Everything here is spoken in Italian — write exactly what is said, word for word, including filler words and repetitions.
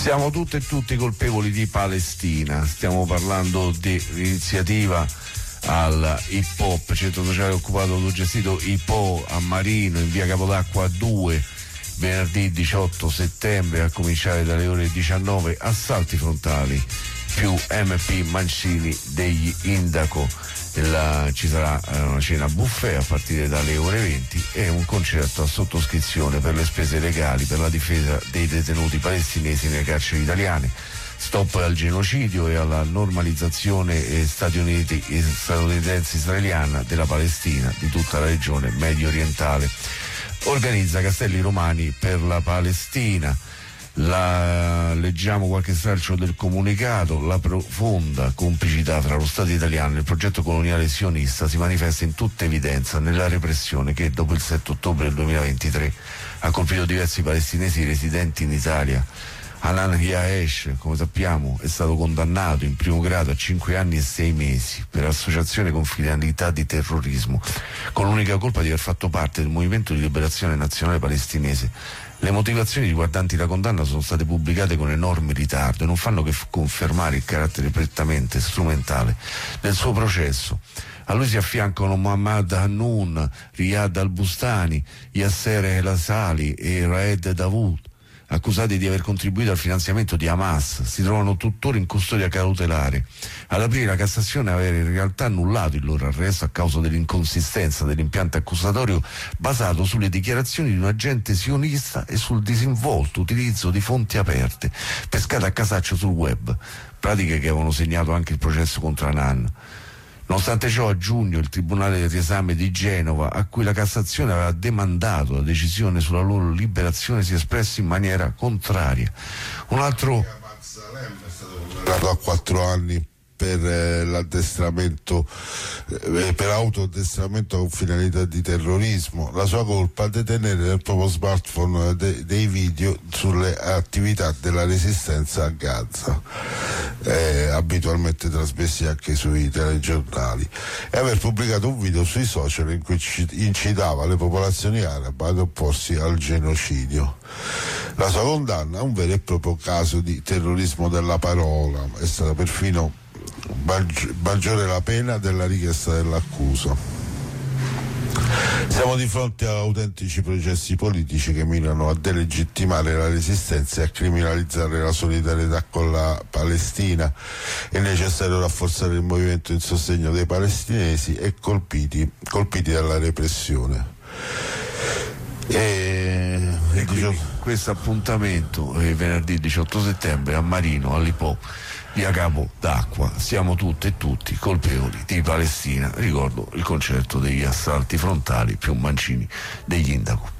Siamo tutte e tutti colpevoli di Palestina. Stiamo parlando di iniziativa al hip hop, centro sociale occupato autogestito hip hop a Marino, in via Capodacqua due, venerdì diciotto settembre, a cominciare dalle ore diciannove. Assalti frontali più M P Mancini degli Indaco. La, ci sarà una cena buffet a partire dalle ore venti e un concerto a sottoscrizione per le spese legali per la difesa dei detenuti palestinesi nelle carceri italiane. Stop al genocidio e alla normalizzazione statunitense israeliana della Palestina, di tutta la regione medio orientale. Organizza Castelli Romani per la Palestina. La, leggiamo qualche stralcio del comunicato. La profonda complicità tra lo Stato italiano e il progetto coloniale sionista si manifesta in tutta evidenza nella repressione che dopo il sette ottobre del duemilaventitré ha colpito diversi palestinesi residenti in Italia. Hanan Yaesh, come sappiamo, è stato condannato in primo grado a cinque anni e sei mesi per associazione con finalità di terrorismo, con l'unica colpa di aver fatto parte del movimento di liberazione nazionale palestinese. Le motivazioni riguardanti la condanna sono state pubblicate con enorme ritardo e non fanno che f- confermare il carattere prettamente strumentale del suo processo. A lui si affiancano Mohammad Hannoun, Riyad al-Bustani, Yasser El-Asali e Raed Dawood, accusati di aver contribuito al finanziamento di Hamas. Si trovano tuttora in custodia cautelare. Ad aprile la Cassazione aveva in realtà annullato il loro arresto a causa dell'inconsistenza dell'impianto accusatorio basato sulle dichiarazioni di un agente sionista e sul disinvolto utilizzo di fonti aperte pescate a casaccio sul web, pratiche che avevano segnato anche il processo contro Hanan. Nonostante ciò, a giugno il Tribunale del riesame di Genova, a cui la Cassazione aveva demandato la decisione sulla loro liberazione, si è espresso in maniera contraria. Un altro... È stato condannato a quattro anni per eh, l'addestramento, eh, per autoaddestramento con finalità di terrorismo. La sua colpa: detenere nel proprio smartphone de- dei video sulle attività della resistenza a Gaza, eh, abitualmente trasmessi anche sui telegiornali, e aver pubblicato un video sui social in cui incitava le popolazioni arabe ad opporsi al genocidio. La sua condanna è un vero e proprio caso di terrorismo della parola. È stata perfino maggiore la pena della richiesta dell'accusa. Siamo di fronte a autentici processi politici che mirano a delegittimare la resistenza e a criminalizzare la solidarietà con la Palestina. È necessario rafforzare il movimento in sostegno dei palestinesi e colpiti, colpiti dalla repressione. E, e quindi questo appuntamento è venerdì diciotto settembre a Marino, all'Ipò, via Capo d'Acqua. Siamo tutte e tutti colpevoli di Palestina. Ricordo il concerto degli assalti frontali più Mancini degli Indaco.